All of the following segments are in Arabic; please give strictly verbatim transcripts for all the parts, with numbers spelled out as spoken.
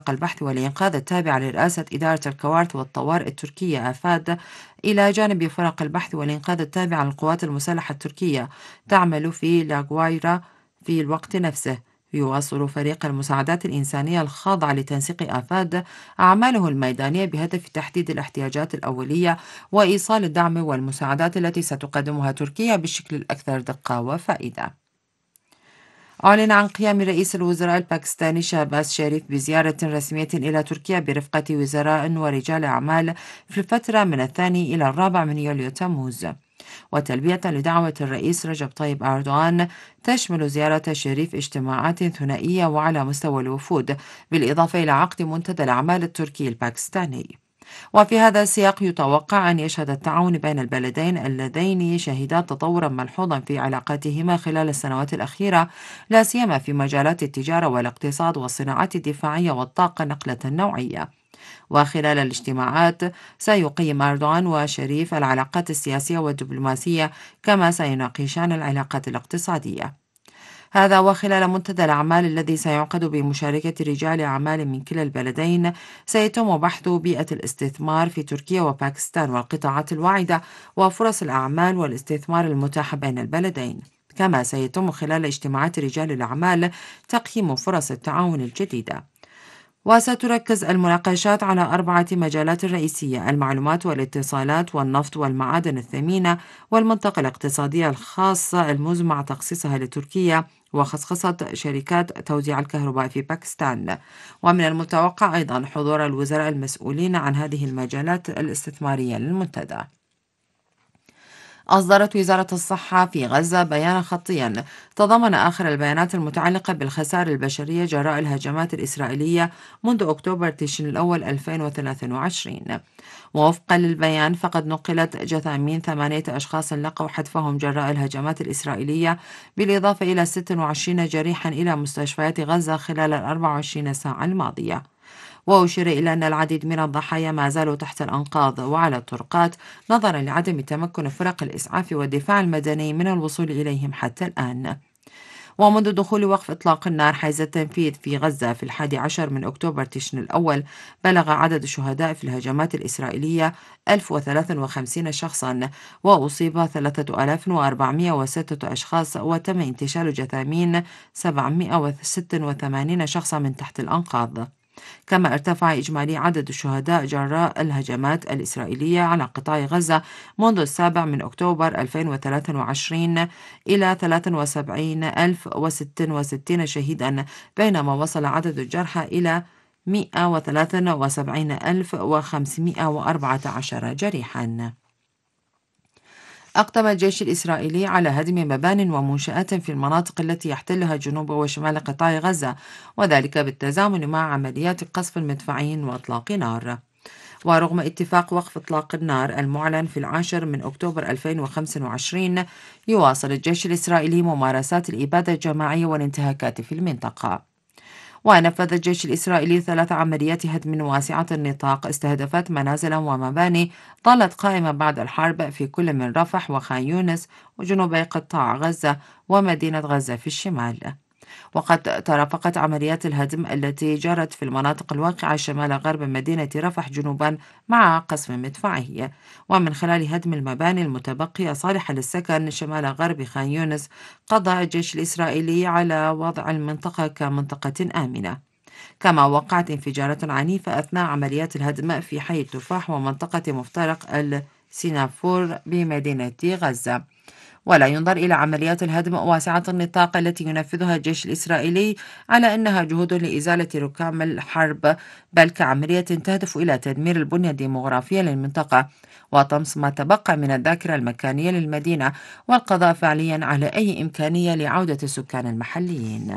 البحث والإنقاذ التابعة لرئاسة إدارة الكوارث والطوارئ التركية آفاد، إلى جانب فرق البحث والإنقاذ التابعة للقوات المسلحة التركية تعمل في لاغوايرا في الوقت نفسه. يواصل فريق المساعدات الإنسانية الخاضع لتنسيق آفاد أعماله الميدانية بهدف تحديد الاحتياجات الأولية وإيصال الدعم والمساعدات التي ستقدمها تركيا بالشكل الأكثر دقة وفائدة. أعلن عن قيام رئيس الوزراء الباكستاني شهباز شريف بزيارة رسمية إلى تركيا برفقة وزراء ورجال أعمال في الفترة من الثاني إلى الرابع من يوليو تموز، وتلبية لدعوة الرئيس رجب طيب أردوغان. تشمل زيارة شريف اجتماعات ثنائية وعلى مستوى الوفود، بالإضافة إلى عقد منتدى الأعمال التركي الباكستاني. وفي هذا السياق يتوقع أن يشهد التعاون بين البلدين اللذين شهدا تطورا ملحوظا في علاقاتهما خلال السنوات الأخيرة، لا سيما في مجالات التجارة والاقتصاد والصناعات الدفاعية والطاقة نقلة نوعية. وخلال الاجتماعات سيقيم أردوغان وشريف العلاقات السياسية والدبلوماسية، كما سيناقشان العلاقات الاقتصادية. هذا وخلال منتدى الأعمال الذي سيعقد بمشاركة رجال أعمال من كلا البلدين، سيتم بحث بيئة الاستثمار في تركيا وباكستان والقطاعات الواعدة وفرص الأعمال والاستثمار المتاحة بين البلدين. كما سيتم خلال اجتماعات رجال الأعمال تقييم فرص التعاون الجديدة. وستركز المناقشات على أربعة مجالات رئيسية: المعلومات والاتصالات والنفط والمعادن الثمينة والمنطقة الاقتصادية الخاصة المزمع تخصيصها لتركيا وخصخصة شركات توزيع الكهرباء في باكستان. ومن المتوقع أيضا حضور الوزراء المسؤولين عن هذه المجالات الاستثمارية للمنتدى. أصدرت وزارة الصحة في غزة بيانا خطيا تضمن آخر البيانات المتعلقة بالخسائر البشرية جراء الهجمات الإسرائيلية منذ أكتوبر تشرين الأول ألفين وثلاثة وعشرين. ووفقا للبيان، فقد نقلت جثامين ثمانية أشخاص لقوا حتفهم جراء الهجمات الإسرائيلية، بالإضافة إلى ستة وعشرين جريحا إلى مستشفيات غزة خلال الأربع وعشرين ساعة الماضية. وأشير إلى أن العديد من الضحايا ما زالوا تحت الأنقاض وعلى الطرقات، نظرا لعدم تمكن فرق الإسعاف والدفاع المدني من الوصول إليهم حتى الآن. ومنذ دخول وقف إطلاق النار حيز التنفيذ في غزة في الحادي عشر من أكتوبر تشرين الأول، بلغ عدد الشهداء في الهجمات الإسرائيلية ألف وثلاثة وخمسين شخصا، وأصيب ثلاثة آلاف وأربعمائة وستة أشخاص، وتم انتشال جثامين سبعمائة وستة وثمانين شخصا من تحت الأنقاض. كما ارتفع إجمالي عدد الشهداء جراء الهجمات الإسرائيلية على قطاع غزة منذ السابع من أكتوبر ألفين وثلاثة وعشرين إلى ثلاثة وسبعين ألف وستة وستين شهيدا، بينما وصل عدد الجرحى إلى مئة وثلاثة وسبعين ألف وخمسمائة وأربعة عشر جريحا. أقدم الجيش الإسرائيلي على هدم مبان ومنشآت في المناطق التي يحتلها جنوب وشمال قطاع غزة، وذلك بالتزامن مع عمليات قصف المدفعي وإطلاق نار. ورغم اتفاق وقف إطلاق النار المعلن في العاشر من أكتوبر ألفين وخمسة وعشرين، يواصل الجيش الإسرائيلي ممارسات الإبادة الجماعية والانتهاكات في المنطقة. ونفذ الجيش الإسرائيلي ثلاث عمليات هدم واسعة النطاق استهدفت منازل ومباني ظلت قائمة بعد الحرب في كل من رفح وخان يونس وجنوبي قطاع غزة ومدينة غزة في الشمال. وقد ترافقت عمليات الهدم التي جرت في المناطق الواقعة شمال غرب مدينة رفح جنوبا مع قصف مدفعي، ومن خلال هدم المباني المتبقية صالحة للسكن شمال غرب خان يونس، قضى الجيش الإسرائيلي على وضع المنطقة كمنطقة آمنة. كما وقعت انفجارات عنيفة أثناء عمليات الهدم في حي التفاح ومنطقة مفترق السينافور بمدينة غزة. ولا ينظر إلى عمليات الهدم واسعة النطاق التي ينفذها الجيش الإسرائيلي على أنها جهود لإزالة ركام الحرب، بل كعملية تهدف إلى تدمير البنية الديمغرافية للمنطقة وطمس ما تبقى من الذاكرة المكانية للمدينة، والقضاء فعليا على أي إمكانية لعودة السكان المحليين.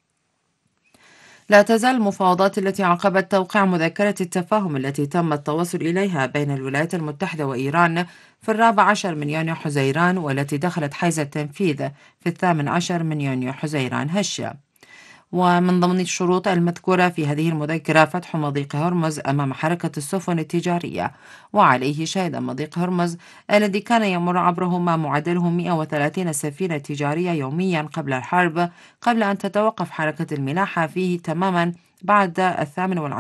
لا تزال المفاوضات التي عقبت توقيع مذكرة التفاهم التي تم التوصل إليها بين الولايات المتحدة وإيران في الرابع عشر من يونيو حزيران، والتي دخلت حيز التنفيذ في الثامن عشر من يونيو حزيران هشة. ومن ضمن الشروط المذكورة في هذه المذكرة فتح مضيق هرمز أمام حركة السفن التجارية، وعليه شهد مضيق هرمز الذي كان يمر عبره ما معدله مئة وثلاثين سفينة تجارية يوميا قبل الحرب، قبل أن تتوقف حركة الملاحة فيه تماما بعد الثامنة والعشرين